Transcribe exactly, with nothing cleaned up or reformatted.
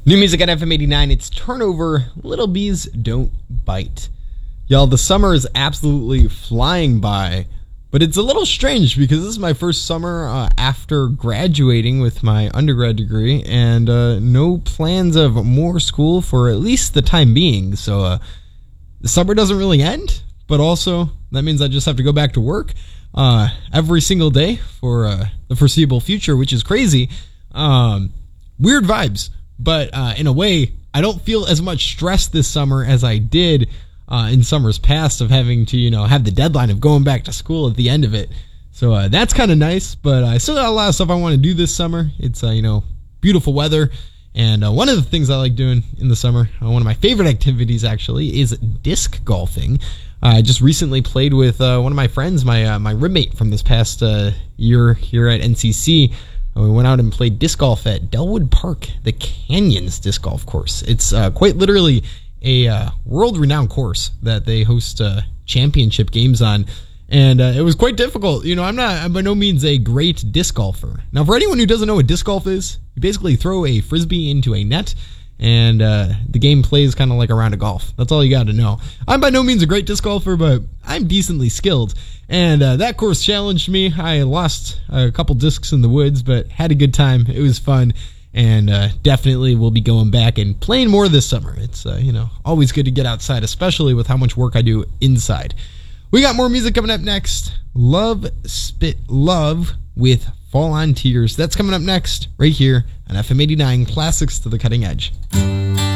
New music at F M eighty-nine, it's Turnover, Little Bees Don't Bite. Y'all, the summer is absolutely flying by, but it's a little strange because this is my first summer uh, after graduating with my undergrad degree, and uh, no plans of more school for at least the time being. So uh, the summer doesn't really end, but also that means I just have to go back to work uh, every single day for uh, the foreseeable future, which is crazy. Um, weird vibes. But uh, in a way, I don't feel as much stress this summer as I did uh, in summers past of having to, you know, have the deadline of going back to school at the end of it. So uh, that's kind of nice, but I still got a lot of stuff I want to do this summer. It's, uh, you know, beautiful weather. And uh, one of the things I like doing in the summer, uh, one of my favorite activities actually, is disc golfing. Uh, I just recently played with uh, one of my friends, my uh, my roommate from this past uh, year here at N C C. We went out and played disc golf at Delwood Park, the Canyons disc golf course. It's uh, quite literally a uh, world-renowned course that they host uh, championship games on, and uh, it was quite difficult. You know, I'm not, I'm by no means a great disc golfer. Now, for anyone who doesn't know what disc golf is, you basically throw a frisbee into a net, and uh, the game plays kind of like a round of golf. That's all you got to know. I'm by no means a great disc golfer, but I'm decently skilled. And uh, that course challenged me. I lost a couple discs in the woods, but had a good time. It was fun, and uh, definitely will be going back and playing more this summer. It's uh, you know, always good to get outside, especially with how much work I do inside. We got more music coming up next. Love Spit Love with Fall on Tears. That's coming up next right here on F M eighty-nine Classics to the Cutting Edge.